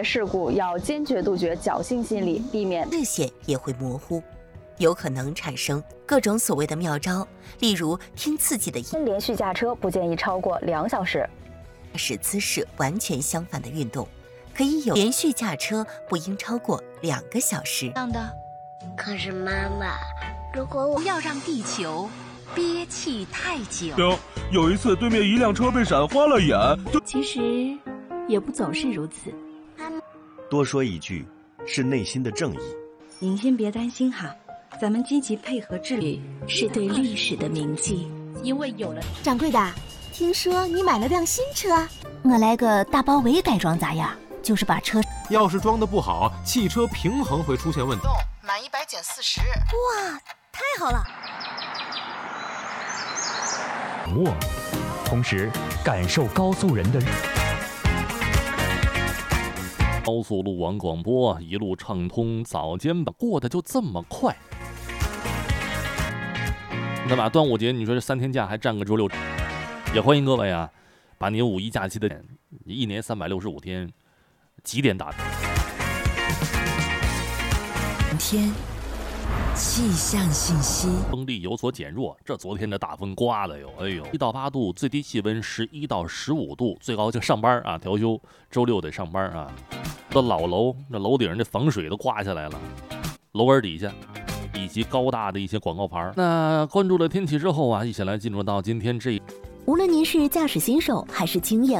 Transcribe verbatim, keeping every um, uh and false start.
别事故要坚决杜绝侥幸心理，避免视线也会模糊，有可能产生各种所谓的妙招，例如听刺激的音。 连续驾车不建议超过两小时。 使姿势完全相反的运动，可以有连续驾车不应超过两个小时。 这样的。 可是妈妈，如果我不要让地球憋气太久。 有有一次，对面一辆车被闪花了眼。 其实也不总是如此。 多说一句，是内心的正义。 您先别担心哈，咱们积极配合治理，是对历史的铭记。 因为有了掌柜的，听说你买了辆新车，我来个大包围改装咋样？就是把车要是装的不好，汽车平衡会出现问题。 满一百减四十。 哇，太好了！ 握，同时感受高速人的高速路网广播一路畅通，早间吧过得就这么快。那么端午节，你说这三天假还占个周六，也欢迎各位啊，把您五一假期的一年三百六十五天几点打？ 天气象信息， 风力有所减弱，这昨天的大风刮的哟，哎呦，一到八度，最低气温十一到十五度，最高就上班啊，调休，周六得上班啊。这老楼，那楼顶上的防水都刮下来了，楼根底下以及高大的一些广告牌。那关注了天气之后啊，一起来进入到今天这。 无论您是驾驶新手还是经验